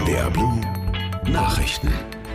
NDR Blue Nachrichten.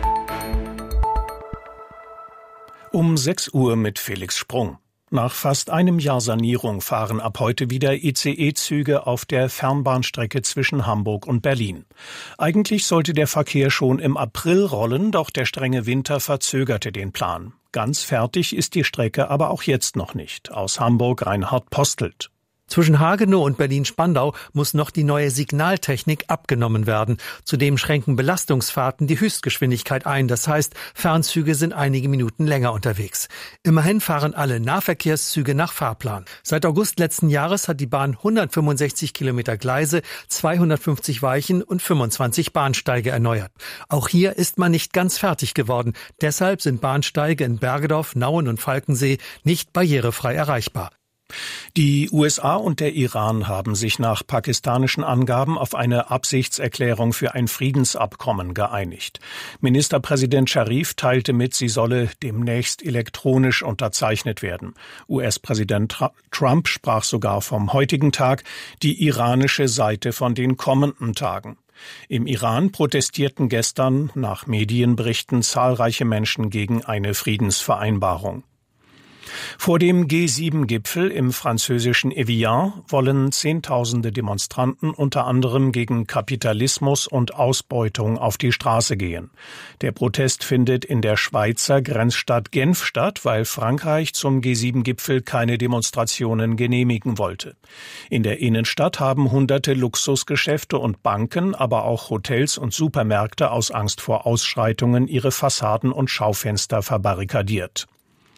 Um 6 Uhr mit Felix Sprung. Nach fast einem Jahr Sanierung fahren ab heute wieder ICE-Züge auf der Fernbahnstrecke zwischen Hamburg und Berlin. Eigentlich sollte der Verkehr schon im April rollen, doch der strenge Winter verzögerte den Plan. Ganz fertig ist die Strecke aber auch jetzt noch nicht. Aus Hamburg Reinhard Postelt. Zwischen Hagenow und Berlin-Spandau muss noch die neue Signaltechnik abgenommen werden. Zudem schränken Belastungsfahrten die Höchstgeschwindigkeit ein. Das heißt, Fernzüge sind einige Minuten länger unterwegs. Immerhin fahren alle Nahverkehrszüge nach Fahrplan. Seit August letzten Jahres hat die Bahn 165 Kilometer Gleise, 250 Weichen und 25 Bahnsteige erneuert. Auch hier ist man nicht ganz fertig geworden. Deshalb sind Bahnsteige in Bergedorf, Nauen und Falkensee nicht barrierefrei erreichbar. Die USA und der Iran haben sich nach pakistanischen Angaben auf eine Absichtserklärung für ein Friedensabkommen geeinigt. Ministerpräsident Scharif teilte mit, sie solle demnächst elektronisch unterzeichnet werden. US-Präsident Trump sprach sogar vom heutigen Tag, die iranische Seite von den kommenden Tagen. Im Iran protestierten gestern nach Medienberichten zahlreiche Menschen gegen eine Friedensvereinbarung. Vor dem G7-Gipfel im französischen Evian wollen Zehntausende Demonstranten unter anderem gegen Kapitalismus und Ausbeutung auf die Straße gehen. Der Protest findet in der Schweizer Grenzstadt Genf statt, weil Frankreich zum G7-Gipfel keine Demonstrationen genehmigen wollte. In der Innenstadt haben hunderte Luxusgeschäfte und Banken, aber auch Hotels und Supermärkte aus Angst vor Ausschreitungen ihre Fassaden und Schaufenster verbarrikadiert.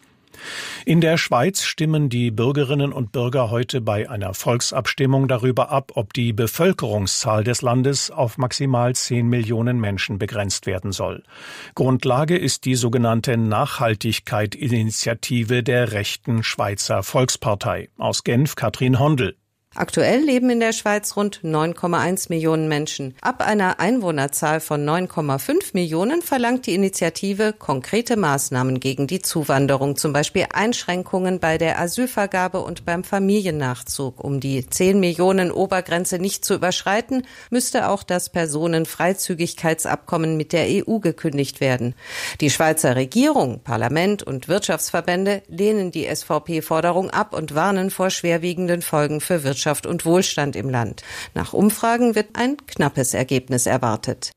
In der Schweiz stimmen die Bürgerinnen und Bürger heute bei einer Volksabstimmung darüber ab, ob die Bevölkerungszahl des Landes auf maximal 10 Millionen Menschen begrenzt werden soll. Grundlage ist die sogenannte Nachhaltigkeit-Initiative der rechten Schweizer Volkspartei. Aus Genf Katrin Hondel. Aktuell leben in der Schweiz rund 9,1 Millionen Menschen. Ab einer Einwohnerzahl von 9,5 Millionen verlangt die Initiative konkrete Maßnahmen gegen die Zuwanderung, zum Beispiel Einschränkungen bei der Asylvergabe und beim Familiennachzug. Um die 10 Millionen Obergrenze nicht zu überschreiten, müsste auch das Personenfreizügigkeitsabkommen mit der EU gekündigt werden. Die Schweizer Regierung, Parlament und Wirtschaftsverbände lehnen die SVP-Forderung ab und warnen vor schwerwiegenden Folgen für Wirtschaft und Wohlstand im Land. Nach Umfragen wird ein knappes Ergebnis erwartet.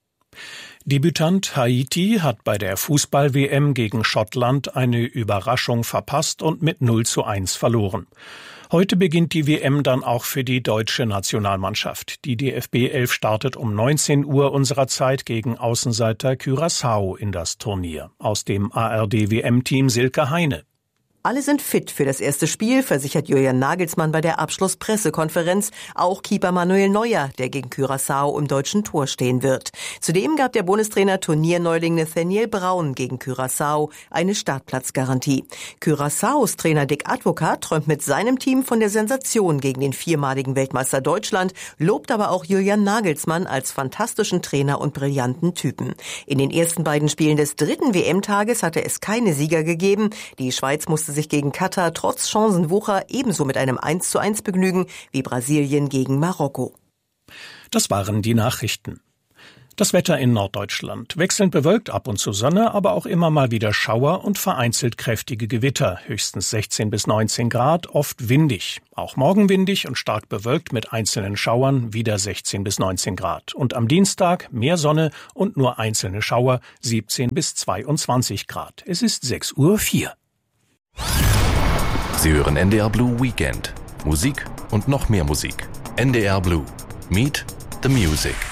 Debütant Haiti hat bei der Fußball-WM gegen Schottland eine Überraschung verpasst und mit 0:1 verloren. Heute beginnt die WM dann auch für die deutsche Nationalmannschaft. Die DFB 11 startet um 19 Uhr unserer Zeit gegen Außenseiter Curaçao in das Turnier. Aus dem ARD-WM-Team Silke Heine. Alle sind fit für das erste Spiel, versichert Julian Nagelsmann bei der Abschlusspressekonferenz. Auch Keeper Manuel Neuer, der gegen Curaçao im deutschen Tor stehen wird. Zudem gab der Bundestrainer Turnierneuling Nathaniel Braun gegen Curaçao eine Startplatzgarantie. Curaçaos Trainer Dick Advocat träumt mit seinem Team von der Sensation gegen den viermaligen Weltmeister Deutschland, lobt aber auch Julian Nagelsmann als fantastischen Trainer und brillanten Typen. In den ersten beiden Spielen des dritten WM-Tages hatte es keine Sieger gegeben. Die Schweiz musste sich gegen Katar trotz Chancenwucher ebenso mit einem 1:1 begnügen wie Brasilien gegen Marokko. Das waren die Nachrichten. Das Wetter in Norddeutschland. Wechselnd bewölkt, ab und zu Sonne, aber auch immer mal wieder Schauer und vereinzelt kräftige Gewitter. Höchstens 16 bis 19 Grad, oft windig. Auch morgen windig und stark bewölkt mit einzelnen Schauern, wieder 16 bis 19 Grad. Und am Dienstag mehr Sonne und nur einzelne Schauer, 17 bis 22 Grad. Es ist 6:04 Uhr. Sie hören NDR Blue Weekend. Musik und noch mehr Musik. NDR Blue. Meet the Music.